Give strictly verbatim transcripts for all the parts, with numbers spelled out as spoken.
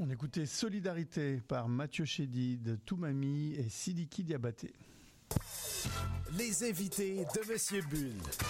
On écoutait Solidarité par Mathieu Chédid, Toumami et Sidiki Diabaté. Les invités de Monsieur Bull.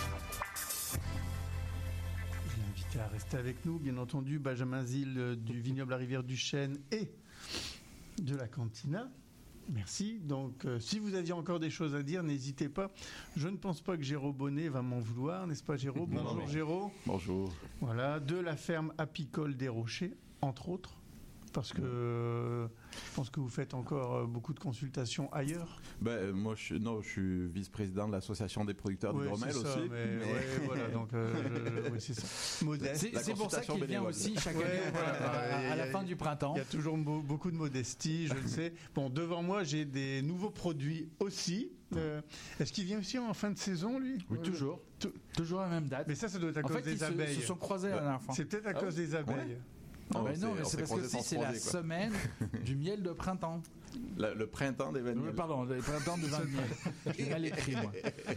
Je l'ai invité à rester avec nous, bien entendu, Benjamin Zil du vignoble La Rivière du Chêne et de la Cantina. Merci. Donc, euh, si vous aviez encore des choses à dire, n'hésitez pas. Je ne pense pas que Géraud Bonnet va m'en vouloir, n'est-ce pas, Géraud? Bonjour, non, mais... Géraud. Bonjour. Voilà, de la ferme apicole des Rochers, entre autres. Parce que euh, je pense que vous faites encore euh, beaucoup de consultations ailleurs. Ben, moi, je, non, je suis vice-président de l'association des producteurs oui, d'hydromel aussi. Mais, mais... Ouais, voilà, donc euh, je, oui, c'est ça. Modeste. C'est, c'est pour ça qu'il bénévole. Vient aussi chaque année ouais, voilà, à, à la fin du printemps. Il y a toujours beau, beaucoup de modestie, je le sais. Bon, devant moi, j'ai des nouveaux produits aussi. Euh, est-ce qu'il vient aussi en fin de saison, lui? Oui, toujours. T- toujours à la même date. Mais ça, ça doit être à en cause fait, des ils abeilles. Se, se sont croisés à la dernière fois. C'est peut-être à ah cause ouais. des abeilles. Ouais. Non, non, mais non, mais c'est parce que si c'est la quoi. semaine du miel de printemps. La, le printemps des vins de miel. Pardon, le printemps de vin de miel. J'ai mal écrit, moi.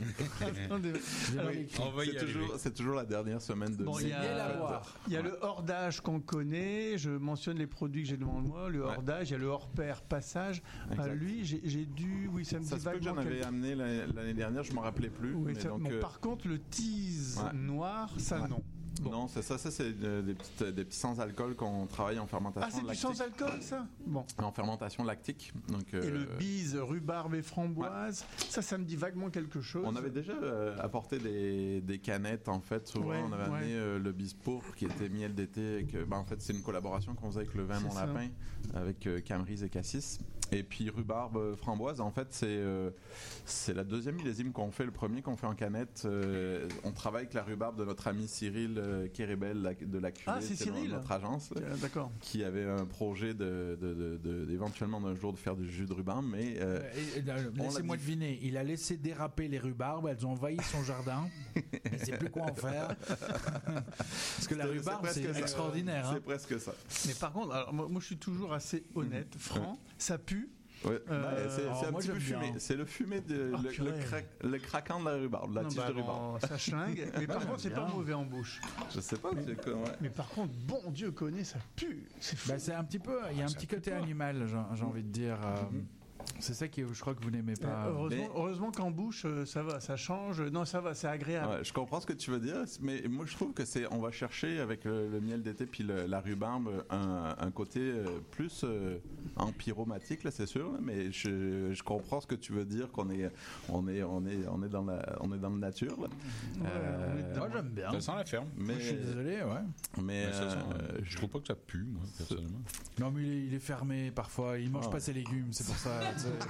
J'ai mal écrit. C'est toujours, c'est toujours la dernière semaine de bon, miel. Il y a, il y a ouais. le hordage qu'on connaît. Je mentionne les produits que j'ai devant moi. Le hordage, ouais. Il y a le hors-pair passage. À lui, j'ai, j'ai dû... Oui, ça me ça dit se peut que j'en avais quelque... amené l'année, l'année dernière, je ne m'en rappelais plus. Oui, mais ça, donc, bon, euh... Par contre, le tease ouais. noir, ça ouais. non. Bon. Non, c'est ça, ça c'est de, des, petites, des petits sans-alcool qu'on travaille en fermentation lactique. Ah, c'est lactique. du sans-alcool, ça? Bon. En fermentation lactique. Donc, et euh... le bise, rhubarbe et framboise, ouais. ça, ça me dit vaguement quelque chose. On avait déjà euh, apporté des, des canettes, en fait. Souvent, ouais, on avait ouais. amené euh, le bise pourpre, qui était miel d'été. Et que, ben, en fait, c'est une collaboration qu'on faisait avec le vin Mon Lapin, avec euh, Camerise et Cassis. Et puis, rhubarbe, framboise, en fait, c'est, euh, c'est la deuxième millésime qu'on fait. Le premier qu'on fait en canette, euh, on travaille avec la rhubarbe de notre ami Cyril euh, Kérébel de la Q V, ah, c'est, c'est Cyril. notre agence, là, d'accord. qui avait un projet de, de, de, de, de éventuellement d'un jour de faire du jus de rhubarbe, mais euh, et, et, laissez-moi deviner, il a laissé déraper les rhubarbes, elles ont envahi son jardin, il ne sait plus quoi en faire. Parce que la rhubarbe, c'est, c'est extraordinaire. C'est hein. presque ça. Mais par contre, alors, moi, moi je suis toujours assez honnête, mmh. franc, ouais. ça pue. Ouais. Euh, bah, c'est, alors, c'est un moi, petit peu fumé. Bien. C'est le fumé, de, oh, le, le, cra- le craquant de la rhubarbe, la non, tige bah, de rhubarbe. Bon, ça schlingue. Mais par contre, c'est bien. pas mauvais en bouche. Je sais pas. Mais, c'est quoi, ouais. mais par contre, bon Dieu connaît, ça pue. C'est fou. Bah, c'est un petit peu. Il y a un ça petit côté pas. animal, j'ai, j'ai envie de dire. Euh, mm-hmm. C'est ça que je crois que vous n'aimez pas. Heureusement, mais... heureusement qu'en bouche, ça va, ça change. Non, ça va, c'est agréable. Ouais, je comprends ce que tu veux dire, mais moi je trouve que c'est, on va chercher avec le, le miel d'été puis le, la rhubarbe un, un côté plus euh, empyromatique, là, c'est sûr. Là, mais je, je comprends ce que tu veux dire, qu'on est, on est, on est, on est dans la, on est dans la nature. Là. Ouais, euh, moi j'aime bien. Ça sent la ferme. Mais moi, je suis désolé, ouais. Mais, mais ça sent, euh, je trouve pas que ça pue, moi personnellement. Non, mais il est, il est fermé parfois. Il mange ah. pas ses légumes, c'est pour ça.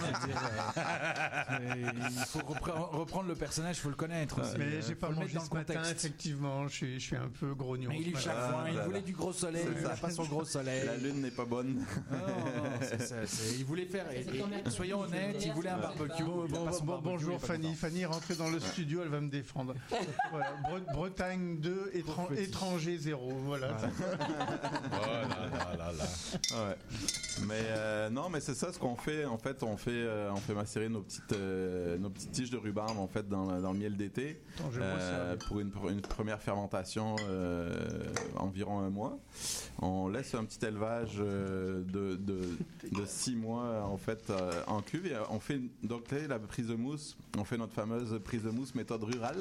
Il faut reprendre le personnage, il faut le connaître aussi. Mais j'ai pas mangé ce matin, effectivement. Je suis, je suis un peu grognon. Mais il est chafouin, ah, il voulait du gros soleil, il n'a pas son gros soleil. La lune n'est pas bonne. Non, non, c'est ça, c'est, il voulait faire, et, et, soyons honnêtes, il voulait un barbecue. Bon, bon, bon, barbecue bonjour Fanny. Fanny est rentrée dans le studio, elle va me défendre. Voilà. Bre- Bretagne deux, étran- étranger zéro. Voilà. Oh là là là là. Ouais. Mais euh, non, mais c'est ça ce qu'on fait. En fait, on fait, euh, on fait macérer nos petites, euh, nos petites tiges de rhubarbe en fait dans, dans le miel d'été Attends, euh, pour une, pour une première fermentation euh, environ un mois. On laisse un petit élevage euh, de, de, de six mois en fait euh, en cuve et on fait donc la prise de mousse. On fait notre fameuse prise de mousse méthode rurale.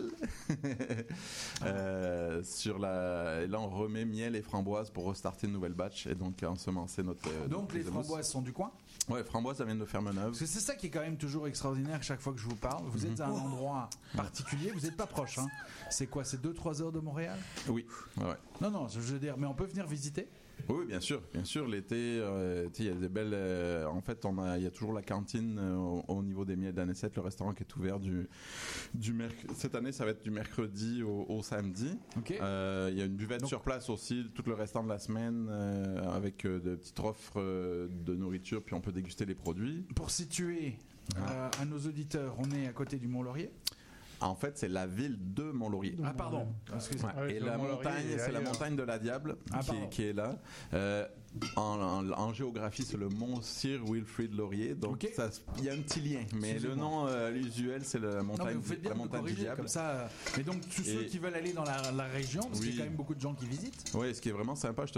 euh, sur la, et là on remet miel et framboise pour restarter une nouvelle batch et donc ensemencer notre. Donc notre les framboises sont du coin? Ouais, framboise, ça vient de Fermeneuve. Parce que c'est ça qui est quand même toujours extraordinaire chaque fois que je vous parle. Vous êtes à un endroit particulier, vous n'êtes pas proche. Hein. C'est quoi? C'est deux trois heures de Montréal? Oui. Ouais. Non, non, je veux dire, mais on peut venir visiter? Oui, bien sûr, bien sûr. L'été, euh, il y a des belles. Euh, en fait, on a, il y a toujours la cantine euh, au, au niveau des miels d'Anisette, le restaurant qui est ouvert du, du merc- cette année, ça va être du mercredi au, au samedi. Okay. Euh, il y a une buvette Donc, sur place aussi, tout le restant de la semaine, euh, avec euh, de petites offres euh, de nourriture, puis on peut déguster les produits. Pour situer euh, à nos auditeurs, on est à côté du Mont-Laurier. En fait, c'est la ville de Mont-Laurier. Ah, pardon. Ouais. Ah oui, et la montagne, c'est la montagne de la Diable ah, qui, est, qui est là. Euh, en, en, en géographie, c'est le mont Sir Wilfrid Laurier. Donc, il okay. y a un petit lien. Mais le nom euh, usuel, c'est la montagne, non, vous faites bien la montagne du Diable. Comme ça. Mais donc, tous et... ceux qui veulent aller dans la, la région, parce oui. qu'il y a quand même beaucoup de gens qui visitent. Oui, ce qui est vraiment sympa, je te